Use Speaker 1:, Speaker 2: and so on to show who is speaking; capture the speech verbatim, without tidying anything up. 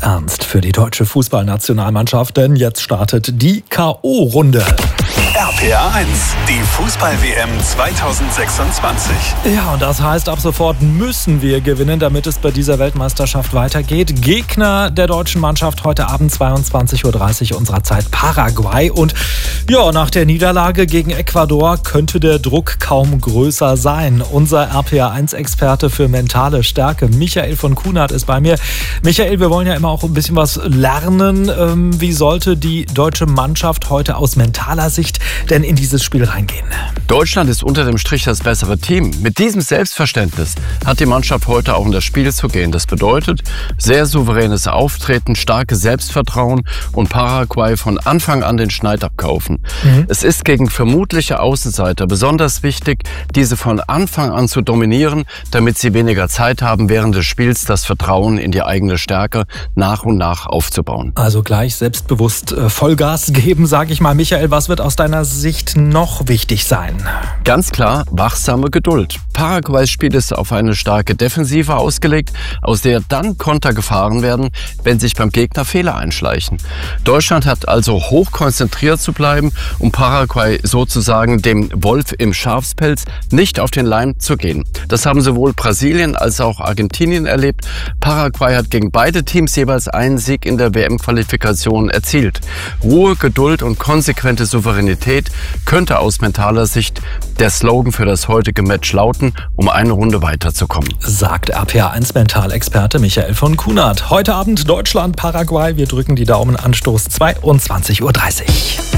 Speaker 1: ernst für die deutsche Fußballnationalmannschaft, denn jetzt startet die K O-Runde.
Speaker 2: R P R eins, die Fußball-W M zweitausendsechsundzwanzig.
Speaker 1: Ja, und das heißt, ab sofort müssen wir gewinnen, damit es bei dieser Weltmeisterschaft weitergeht. Gegner der deutschen Mannschaft heute Abend zweiundzwanzig Uhr dreißig unserer Zeit Paraguay. Und ja, nach der Niederlage gegen Ecuador könnte der Druck kaum größer sein. Unser R P R eins-Experte für mentale Stärke, Michael von Kunert, ist bei mir. Michael, wir wollen ja immer auch ein bisschen was lernen. Ähm, wie sollte die deutsche Mannschaft heute aus mentaler Sicht denn in dieses Spiel reingehen?
Speaker 3: Deutschland ist unter dem Strich das bessere Team. Mit diesem Selbstverständnis hat die Mannschaft heute auch in das Spiel zu gehen. Das bedeutet sehr souveränes Auftreten, starkes Selbstvertrauen und Paraguay von Anfang an den Schneid abkaufen. Mhm. Es ist gegen vermutliche Außenseiter besonders wichtig, diese von Anfang an zu dominieren, damit sie weniger Zeit haben, während des Spiels das Vertrauen in die eigene Stärke nach und nach aufzubauen.
Speaker 1: Also gleich selbstbewusst äh, Vollgas geben, sage ich mal. Michael, was wird aus deiner Sicht noch wichtig sein?
Speaker 3: Ganz klar, wachsame Geduld. Paraguays Spiel ist auf eine starke Defensive ausgelegt, aus der dann Konter gefahren werden, wenn sich beim Gegner Fehler einschleichen. Deutschland hat also hoch konzentriert zu bleiben, um Paraguay sozusagen dem Wolf im Schafspelz nicht auf den Leim zu gehen. Das haben sowohl Brasilien als auch Argentinien erlebt. Paraguay hat gegen beide Teams jeweils einen Sieg in der W M-Qualifikation erzielt. Ruhe, Geduld und konsequente Souveränität könnte aus mentaler Sicht der Slogan für das heutige Match lauten, um eine Runde weiterzukommen.
Speaker 1: Sagt R P R eins-Mentalexperte Michael von Kunert. Heute Abend Deutschland, Paraguay. Wir drücken die Daumen. Anstoß zweiundzwanzig Uhr dreißig.